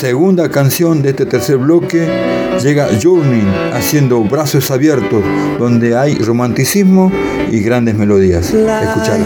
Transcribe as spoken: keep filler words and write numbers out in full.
segunda canción de este tercer bloque llega Journey haciendo Brazos Abiertos, donde hay romanticismo y grandes melodías. Escuchala.